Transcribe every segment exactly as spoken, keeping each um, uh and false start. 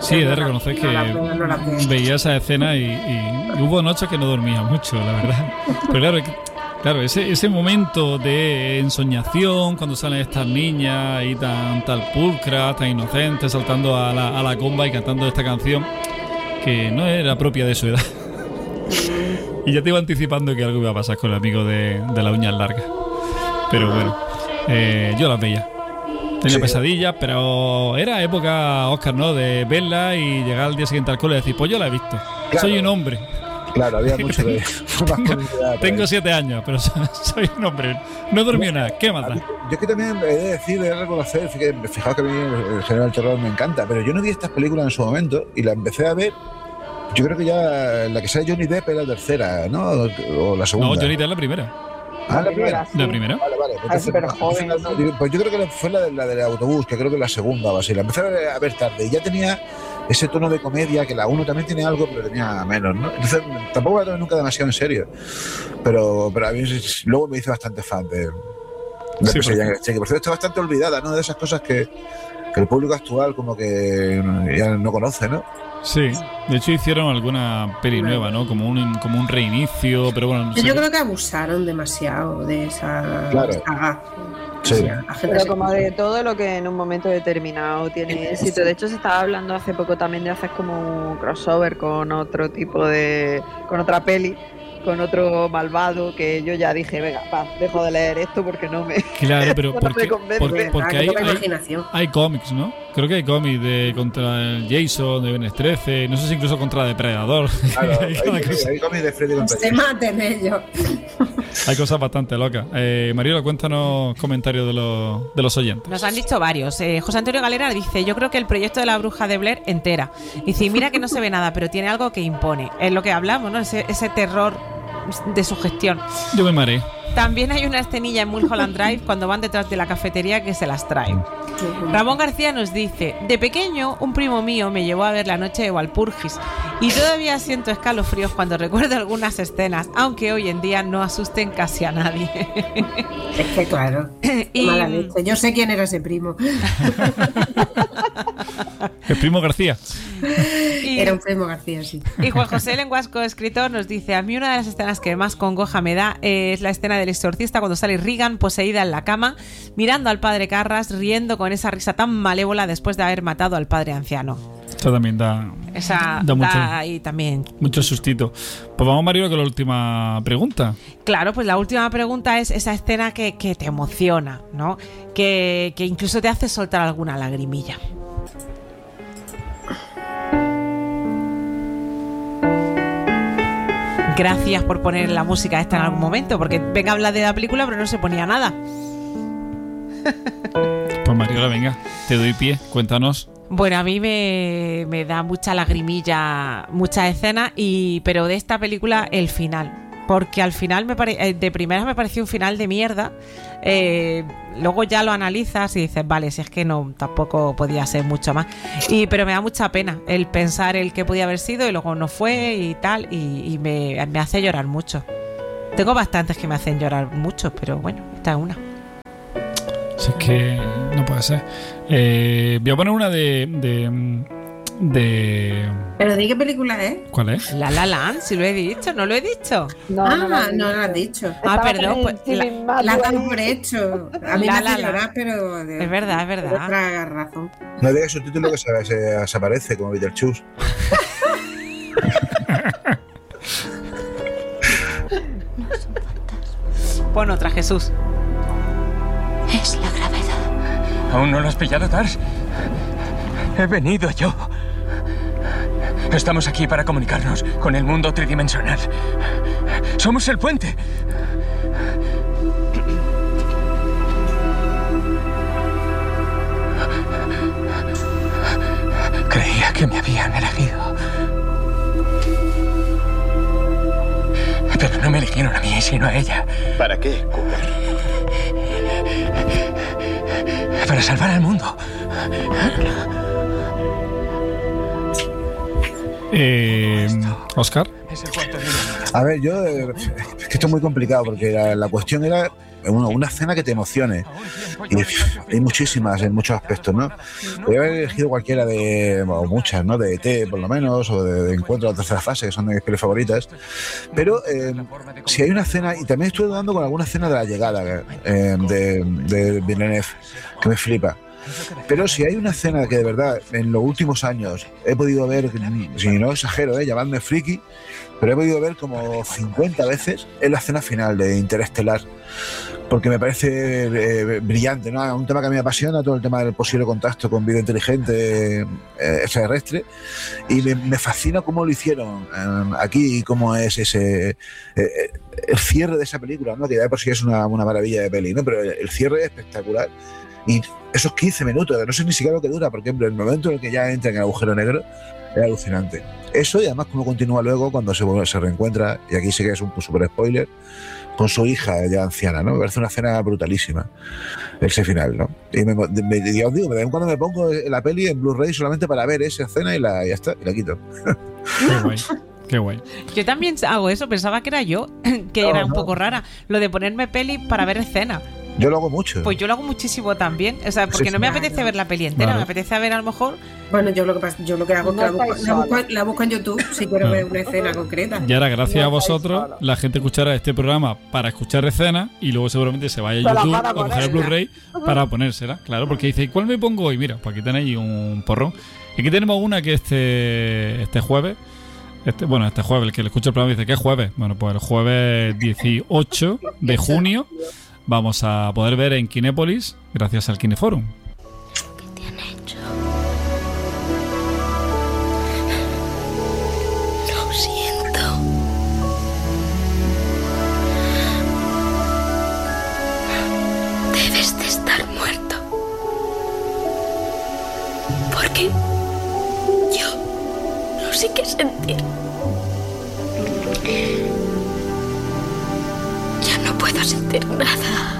sí, he de reconocer que no no veía esa escena y, y, y hubo noches que no dormía mucho, la verdad. Pero claro, claro ese, ese momento de ensoñación, cuando salen estas niñas ahí tan, tan pulcras, tan inocentes, saltando a la, a la comba y cantando esta canción, que no era propia de su edad. Y ya te iba anticipando que algo iba a pasar con el amigo de, de las uñas largas. Pero bueno, eh, yo las veía. Tenía sí. pesadillas, pero era época, Óscar, ¿no? De verla y llegar al día siguiente al cole y decir, pues yo la he visto. Claro. Soy un hombre. Claro, había mucho de Tengo siete años, pero soy un hombre. No he dormido nada. ¿Qué más da? Yo es que también he de decir, he de reconocer, fijaos que a mí el género del terror me encanta, pero yo no vi estas películas en su momento y la empecé a ver. Yo creo que ya la que sale Johnny Depp es la tercera, ¿no? O la segunda. No, Johnny Depp es la primera. Ah, la primera. Sí. La primera. Vale, vale. Pues, entonces, joven, no, sí. Pues yo creo que fue la, de, la del autobús, que creo que la segunda o así. La empecé a ver tarde y ya tenía ese tono de comedia, que la uno también tiene algo, pero tenía menos, ¿no? Entonces tampoco la tomé nunca demasiado en serio. Pero, pero a mí luego me hice bastante fan de, de sí, Pesadilla en el Cheque. Por cierto, está bastante olvidada, ¿no? De esas cosas que, que el público actual como que ya no conoce, ¿no? Sí, de hecho hicieron alguna peli nueva, ¿no? Como un como un reinicio, pero bueno... No sé Yo qué. creo que abusaron demasiado de esa claro. saga. Sí. O sea, pero como de todo lo que en un momento determinado tiene éxito. De hecho, se estaba hablando hace poco también de hacer como un crossover con otro tipo de... con otra peli, con otro malvado, que yo ya dije, venga, pa, dejo de leer esto porque no me... Claro, pero no porque, me porque, porque hay, hay, hay cómics, ¿no? Creo que hay cómics de contra el Jason, de Viernes trece, no sé si incluso contra Depredador. Claro, hay, hay, hay cómics de Freddy contra Se maten ellos. Hay cosas bastante locas. Eh, Mariola, cuéntanos comentarios de los, de los oyentes. Nos han dicho varios. Eh, José Antonio Galera dice, yo creo que el proyecto de la bruja de Blair entera. Dice, mira que no se ve nada, pero tiene algo que impone. Es lo que hablamos, ¿no? Ese, ese terror de sugestión. Yo me mareé. También hay una escenilla en Mulholland Drive cuando van detrás de la cafetería que se las trae. Ramón García nos dice, de pequeño un primo mío me llevó a ver La noche de Walpurgis y todavía siento escalofríos cuando recuerdo algunas escenas, aunque hoy en día no asusten casi a nadie. Es que claro, y... mala leche. Yo sé quién era ese primo. El primo García. Y, era un primo García, sí. Y Juan José Lenguasco, escritor, nos dice, a mí una de las escenas que más congoja me da es la escena del exorcista cuando sale Regan poseída en la cama, mirando al padre Carras, riendo con esa risa tan malévola después de haber matado al padre anciano. Esto también da, esa, da, mucho, da ahí también. mucho sustito. Pues vamos, Mario, con la última pregunta. Claro, pues la última pregunta es esa escena que, que te emociona, ¿no? Que, que incluso te hace soltar alguna lagrimilla. Gracias por poner la música esta en algún momento, porque venga a hablar de la película, pero no se ponía nada. Pues Mariola, venga, te doy pie, cuéntanos. Bueno, a mí me, me da mucha lagrimilla, mucha escena, y, pero de esta película el final. Porque al final, me pare, de primeras me pareció un final de mierda. Eh, luego ya lo analizas y dices, vale, si es que no, tampoco podía ser mucho más. Y, pero me da mucha pena el pensar el que podía haber sido y luego no fue y tal. Y, y me, me hace llorar mucho. Tengo bastantes que me hacen llorar mucho, pero bueno, esta es una. Si es que no puede ser. Eh, voy a poner una de... de De... ¿Pero de qué película es? ¿Cuál es? La La Land, si lo he dicho, ¿no lo he dicho? No, ah, no, no, no lo has dicho. Ah, perdón, pues la, la dan por hecho. A mí la, me hace llorar, pero de, es verdad, es verdad. Por otra razón. No digas su título que se, se desaparece como Beetlejuice. Pon otra, Jesús. Es la gravedad. ¿Aún no lo has pillado, Tars? He venido yo. Estamos aquí para comunicarnos con el mundo tridimensional. Somos el puente. Creía que me habían elegido. Pero no me eligieron a mí, sino a ella. ¿Para qué, Cooper? Para salvar al mundo. Eh, Óscar. A ver, yo es que esto es muy complicado porque la, la cuestión era una, una escena que te emocione. Y hay muchísimas en muchos aspectos, ¿no? Podría haber elegido cualquiera de, o muchas, ¿no? De E T por lo menos, o de, de Encuentro a la tercera fase, que son de mis pelis favoritas. Pero eh, si hay una escena, y también estuve dudando con alguna escena de la llegada eh, de, de Villeneuve, que me flipa. Pero si hay una escena que de verdad en los últimos años he podido ver, si no exagero, eh, llamadme friki, pero he podido ver como cincuenta veces, es la escena final de Interestelar, porque me parece eh, brillante, ¿no? Un tema que a mí me apasiona, todo el tema del posible contacto con vida inteligente eh, extraterrestre, y me, me fascina cómo lo hicieron eh, aquí y cómo es ese eh, el cierre de esa película, ¿no? Que ya de por sí es una, una maravilla de peli, ¿no? Pero el, el cierre es espectacular. Y esos quince minutos, no sé ni siquiera lo que dura, porque el momento en el que ya entra en el agujero negro es alucinante. Eso, y además cómo continúa luego cuando se, se reencuentra, y aquí sí que es un super spoiler, con su hija ya anciana, ¿no? Me parece una escena brutalísima, ese final, ¿no? Y me, me, ya os digo, de vez en cuando me pongo la peli en Blu-ray solamente para ver esa escena y la, ya está, y la quito. Qué guay. Qué guay. Yo también hago eso, pensaba que era yo, que no, era no. un poco rara, lo de ponerme peli para ver escena. Yo lo hago mucho. Pues yo lo hago muchísimo también, o sea, porque Sí, no sí. me apetece ver la peli entera, Claro. me apetece ver a lo mejor. Bueno, yo lo que pasa, yo lo que hago es que No la busco, estáis la, busco, solos. la busco en YouTube si quiero No. ver una escena concreta. Y ahora, gracias No a estáis vosotros, solos. la gente escuchará este programa para escuchar escenas y luego seguramente se vaya Se a la YouTube van a o coger el poner. Blu-ray para ponérsela. Claro, porque dice, ¿cuál me pongo hoy? Mira, pues aquí tenéis un porrón. Y aquí tenemos una que este, este jueves, este, bueno, este jueves, el que le escucha el programa dice, ¿qué jueves? Bueno, pues el jueves dieciocho de junio vamos a poder ver en Kinépolis, gracias al Kineforum. ¿Qué te han hecho? Lo siento. Debes de estar muerto. Porque yo no sé qué sentir. Ya no puedo sentir nada.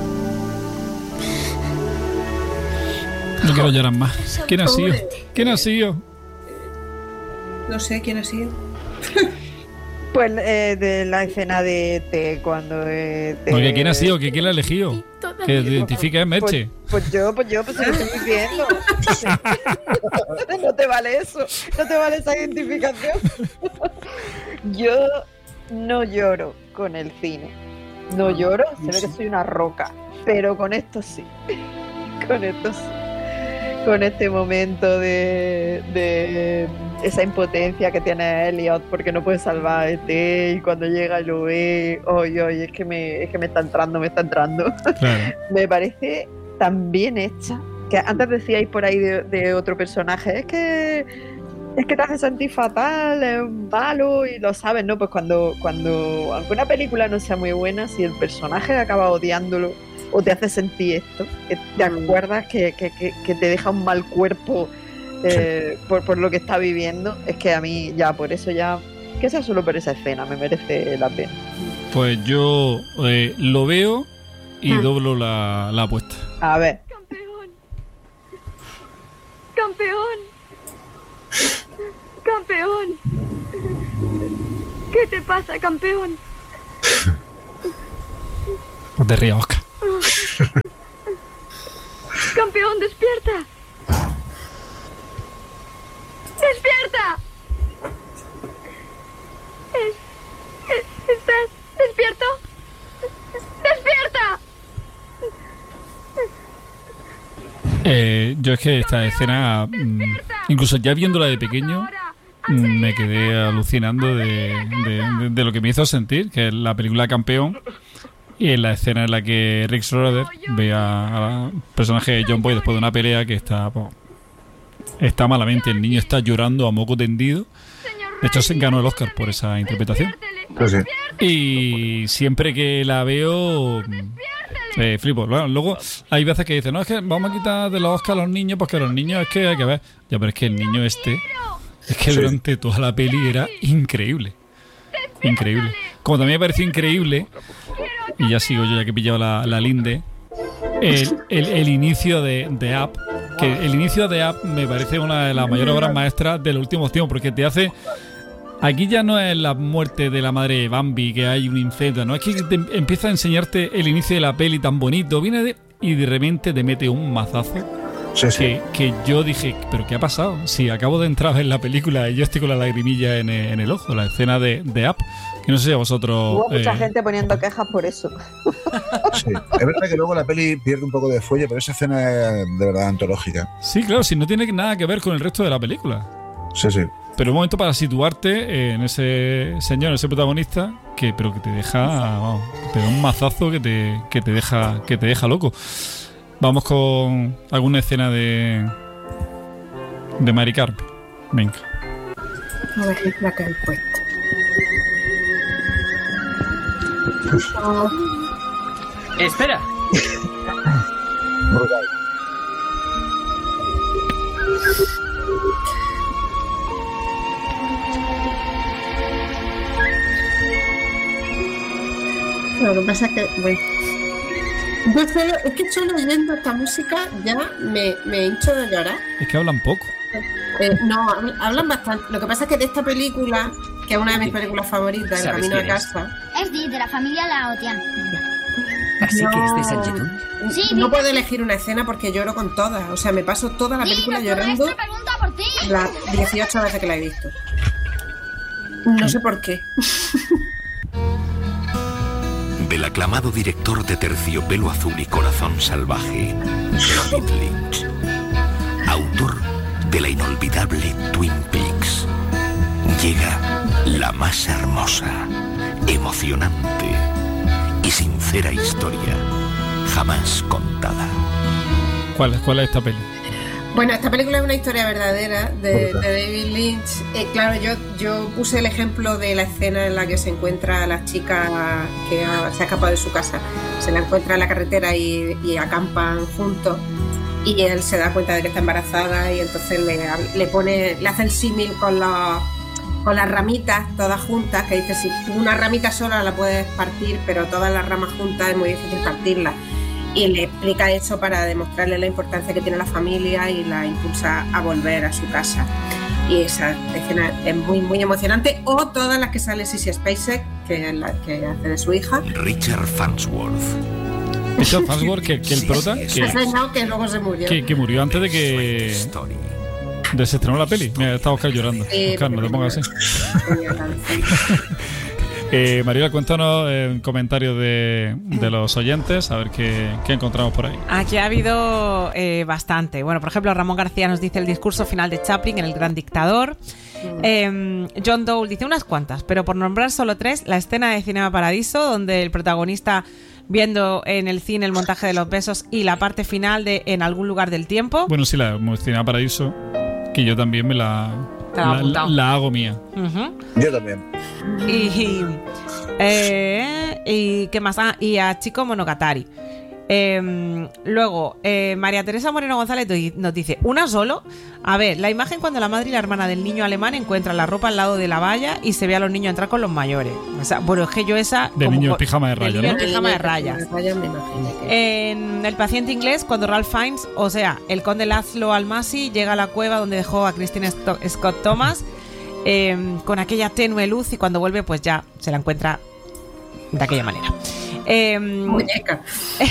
No quiero llorar más. ¿Quién ha sido? ¿Quién ha sido? No sé quién ha sido. Pues eh, de la escena de E T cuando eh, te- Porque ¿quién ha sido? ¿Que ¿Quién la ha elegido? Que te identifique, Merche. Pues, pues yo, pues yo, pues si lo estoy viendo. No te vale eso, no te vale esa identificación. Yo no lloro con el cine. No lloro, se ve que soy una roca. Pero con esto sí. Con esto sí. Con este momento de, de esa impotencia que tiene Elliot porque no puede salvar a E T y cuando llega y lo ve, oye, oye, es que me, es que me está entrando, me está entrando. Claro. Me parece tan bien hecha que antes decíais por ahí de, de otro personaje, es que es que te hace sentir fatal, es malo y lo sabes, ¿no? Pues cuando, cuando aunque una película no sea muy buena, si el personaje acaba odiándolo o te hace sentir esto, que te acuerdas que, que, que, que te deja un mal cuerpo eh, por, por lo que está viviendo, es que a mí ya por eso ya, que sea solo por esa escena, me merece la pena. Pues yo eh, lo veo y doblo la, la apuesta. A ver. Campeón. Campeón. Campeón. ¿Qué te pasa, campeón? No te rías, Oscar. Campeón, despierta. ¡Despierta! Es, es- ¿Estás despierto? ¡Despierta! Eh, yo es que esta escena, mm, incluso ya viéndola de pequeño, mm, me quedé alucinando de, de- de- de lo que me hizo sentir, que es la película Campeón, y en la escena en la que Rick Schroeder ve a- al personaje de John Boy después de una pelea que está, pues, está malamente, el niño está llorando a moco tendido. De hecho, se ganó el Oscar por esa interpretación. Pues sí. Y siempre que la veo, eh, flipo. Bueno, luego hay veces que dicen, no, es que vamos a quitar de los Oscar a los niños porque los niños es que hay que ver. Ya, pero es que el niño este, es que Sí. durante toda la peli era increíble. Increíble. Como también me pareció increíble, y ya sigo yo ya que he pillado la, la linde, el, el, el inicio de, de Up. Que el inicio de Up me parece una de las mayores obras maestras de los últimos tiempos, porque te hace Aquí ya no es la muerte de la madre de Bambi, que hay un incendio, no, es que te empieza a enseñarte el inicio de la peli tan bonito, viene de, y de repente te mete un mazazo. Sí, sí. Que, que yo dije, ¿pero qué ha pasado? Si acabo de entrar en la película y yo estoy con la lagrimilla en el, en el ojo, la escena de, de Up, que no sé si a vosotros... Hubo mucha eh, gente poniendo quejas por eso. Sí. Es verdad que luego la peli pierde un poco de fuelle, pero esa escena es de verdad antológica. Sí, claro, si no tiene nada que ver con el resto de la película. Sí, sí. Pero un momento para situarte en ese señor, ese protagonista, que pero que te deja, vamos, te da un mazazo que te, que te deja, que te deja loco. Vamos con alguna escena de de Mari Carmen. Venga. A ver qué placa han puesto. Oh. Espera. Brutal. Lo que pasa es que, bueno, yo solo, es que solo oyendo esta música ya me, me hincho de llorar. Es que hablan poco. Eh, no, hablan bastante. Lo que pasa es que de esta película, que es una de mis películas favoritas, El ¿Sabes Camino a quién es? Casa, Es Di, de la familia Laotian. Así no, que es de Sanjitun. Sí, no Di- puedo elegir una escena porque lloro con todas. O sea, me paso toda la Di, película nuestro llorando maestro pregunta por ti. las dieciocho veces que la he visto. No sé por qué. Del aclamado director de Terciopelo Azul y Corazón Salvaje, David Lynch. Autor de la inolvidable Twin Peaks. Llega la más hermosa, emocionante y sincera historia jamás contada. ¿Cuál, es- cuál es esta peli? Bueno, esta película es una historia verdadera de, de David Lynch. Eh, claro, yo, yo puse el ejemplo de la escena en la que se encuentra a la chica que ha- se ha escapado de su casa. Se la encuentra en la carretera y, y acampan juntos. Y él se da cuenta de que está embarazada y entonces le, le pone, le hace el símil con, la- con las ramitas todas juntas, que dice, si tú una ramita sola la puedes partir, pero todas las ramas juntas es muy difícil partirlas. Y le explica eso para demostrarle la importancia que tiene la familia y la impulsa a volver a su casa. Y esa escena es muy, muy emocionante. O todas las que sale Sissy Spacek, que es la que hace de su hija. Richard Farnsworth. Richard Farnsworth, que, que el prota, Sí, que, Ese no, que luego se murió. que, que murió antes de que Story. de se estrenó la peli. Mira, está Oscar llorando. Sí, Oscar, no te pongas así. Tenía cáncer. Eh, Mariela, cuéntanos eh, comentarios de, de los oyentes, a ver qué, qué encontramos por ahí. Aquí ha habido eh, bastante. Bueno, por ejemplo, Ramón García nos dice el discurso final de Chaplin en El Gran Dictador. Eh, John Dole dice unas cuantas, pero por nombrar solo tres, la escena de Cinema Paradiso, donde el protagonista viendo en el cine el montaje de los besos, y la parte final de En algún lugar del tiempo. Bueno, sí, la Cinema Paradiso, que yo también me la, Te la he la, apuntado. la hago mía. Ujú. Yo también. Y, eh, y qué más, ah, y a Chico Monogatari. Eh, luego, eh, María Teresa Moreno González di- nos dice, ¿una solo? A ver, la imagen cuando la madre y la hermana del niño alemán encuentran la ropa al lado de la valla y se ve a los niños entrar con los mayores. O sea, bueno, es que yo esa... De como niño en co- pijama de del rayas, niño ¿no? en pijama de rayas. Rayas, me imagino que- En El paciente inglés, cuando Ralph Fiennes, o sea, el conde Laszlo Almasi, llega a la cueva donde dejó a Christine Sto- Scott Thomas, eh, con aquella tenue luz, y cuando vuelve, pues ya se la encuentra de aquella manera. Eh, Muñeca.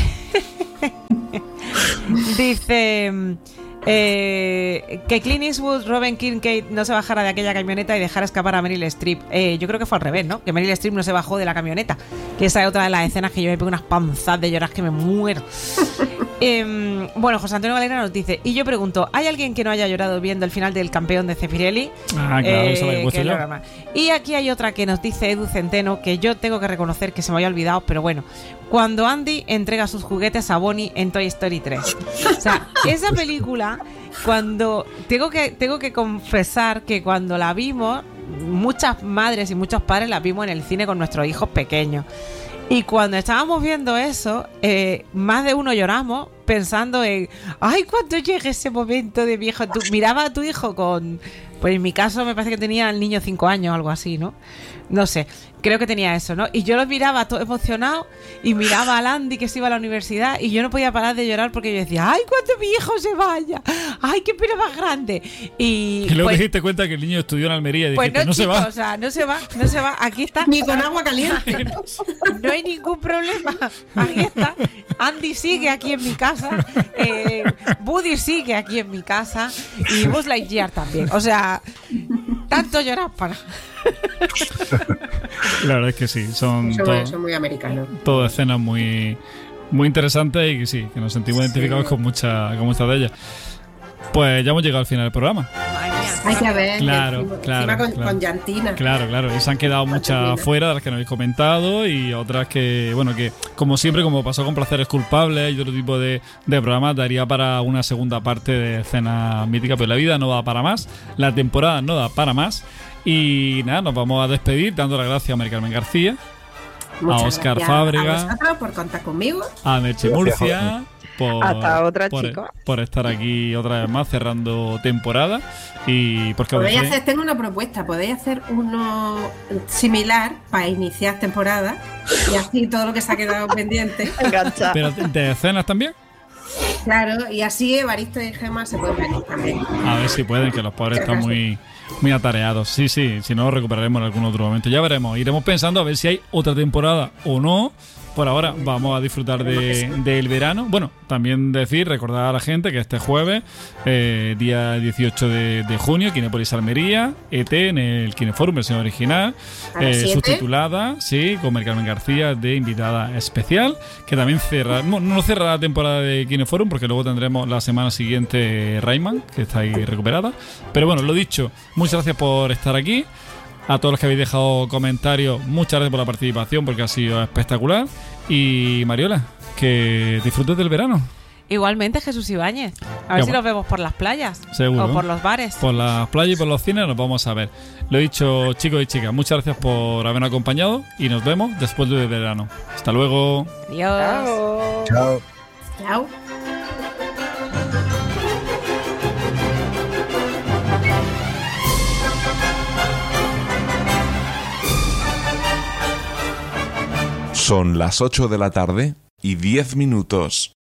dice eh, que Clint Eastwood, Robin Kincaid no se bajara de aquella camioneta y dejara escapar a Meryl Streep. Eh, yo creo que fue al revés, ¿no? Que Meryl Streep no se bajó de la camioneta. Que esa es otra de las escenas que yo me pego unas panzas de llorar que me muero. Eh, bueno, José Antonio Valera nos dice, y yo pregunto, ¿hay alguien que no haya llorado viendo el final del Campeón de Zeffirelli? Ah, claro, eso lo he puesto que yo. es lo normal. Y aquí hay otra que nos dice Edu Centeno, que yo tengo que reconocer que se me había olvidado, pero bueno, cuando Andy entrega sus juguetes a Bonnie en Toy Story tres. O sea, esa película, cuando tengo que, tengo que confesar que cuando la vimos, muchas madres y muchos padres la vimos en el cine con nuestros hijos pequeños. Y cuando estábamos viendo eso, eh, más de uno lloramos pensando en, ay, cuando llegue ese momento de viejo. Tú miraba a tu hijo con, pues en mi caso me parece que tenía el niño cinco años o algo así, ¿no? No sé. Creo que tenía eso, ¿no? Y yo lo miraba todo emocionado y miraba a Andy que se iba a la universidad y yo no podía parar de llorar porque yo decía, ¡ay, cuando mi hijo se vaya! ¡Ay, qué pena más grande! Y, y luego pues, te diste cuenta que el niño estudió en Almería y pues dijiste, no, no se chicos, va. O sea, no se va, no se va, aquí está. Ni con agua caliente. No hay ningún problema. Aquí está. Andy sigue aquí en mi casa. Eh, Woody sigue aquí en mi casa. Y Buzz Lightyear también. O sea, tanto llorar para. La verdad es que sí, son, Son, todo, son muy americanos. todas escenas muy, muy interesantes y que sí, que nos sentimos identificados Sí. con muchas con muchas de ellas. Pues ya hemos llegado al final del programa. Hay que ver. Claro, encima, claro, encima con, claro. con llantina. Claro, claro, y se han quedado muchas fuera de las que nos habéis comentado y otras que, bueno, que como siempre, como pasó con Placeres Culpables y otro tipo de, de programas, daría para una segunda parte de escenas míticas, pero la vida no da para más, la temporada no da para más y nada, nos vamos a despedir dando las gracias a Mari Carmen García, Muchas a Óscar gracias Fábrega, a vosotros por contar conmigo. a Merche Gracias, Murcia por, Hasta otra, por, chicos. por estar aquí otra vez más cerrando temporada y porque os Podéis dejé- hacer, tengo una propuesta, podéis hacer uno similar para iniciar temporada y así todo lo que se ha quedado pendiente. Engancha. pero de escenas también. Claro, y así Evaristo y Gemma se pueden venir también. A ver si pueden, que los pobres están muy, muy atareados. Sí, sí, si no, lo recuperaremos en algún otro momento. Ya veremos, iremos pensando a ver si hay otra temporada o no. Por ahora vamos a disfrutar de, del verano. Bueno, también decir, recordar a la gente que este jueves, eh, día dieciocho de, de junio, Kinépolis Almería, E T en el Kineforum, versión original, A las eh, siete. subtitulada, sí, con Mari Carmen García de invitada especial, que también cierra, no, no cierra la temporada de Kineforum, porque luego tendremos la semana siguiente Rayman, que está ahí recuperada. Pero bueno, lo dicho, muchas gracias por estar aquí. A todos los que habéis dejado comentarios, muchas gracias por la participación porque ha sido espectacular. Y Mariola, que disfrutes del verano. Igualmente, Jesús Ibáñez. A ver Ya, si bueno. nos vemos por las playas. Seguro. O por los bares. Por las playas y por los cines nos vamos a ver. Lo he dicho, chicos y chicas, muchas gracias por habernos acompañado y nos vemos después del verano. Hasta luego. Adiós. Chao. Chao. Chao. Son las ocho de la tarde y diez minutos.